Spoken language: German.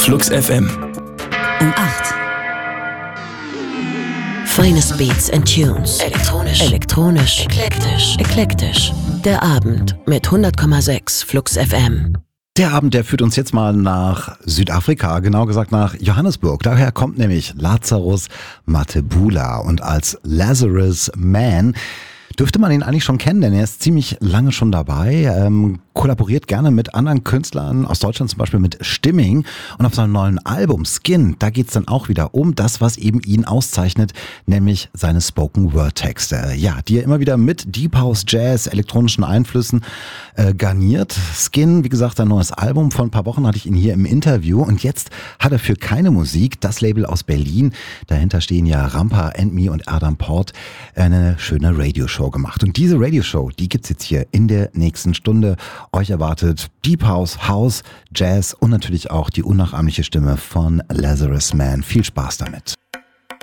Flux FM. Um 8. Finest Beats and Tunes. Elektronisch. Eklektisch. Der Abend mit 100,6 Flux FM. Der Abend, der führt uns jetzt mal nach Südafrika, genau gesagt nach Johannesburg. Daher kommt nämlich Lazarus Mathebula und als Lazarus Man dürfte man ihn eigentlich schon kennen, denn er ist ziemlich lange schon dabei, kollaboriert gerne mit anderen Künstlern aus Deutschland, zum Beispiel mit Stimming. Und auf seinem neuen Album Skin, da geht's dann auch wieder um das, was eben ihn auszeichnet, nämlich seine Spoken-Word-Texte. Ja, die er immer wieder mit Deep House, Jazz, elektronischen Einflüssen garniert. Skin, wie gesagt, ein neues Album. Vor ein paar Wochen hatte ich ihn hier im Interview und jetzt hat er für Keine Musik, das Label aus Berlin, dahinter stehen ja Rampa, Me und Adam Port, eine schöne Radioshow gemacht. Und diese Radioshow, die gibt's jetzt hier in der nächsten Stunde. Euch erwartet Deep House, House, Jazz und natürlich auch die unnachahmliche Stimme von Lazarus Man. Viel Spaß damit.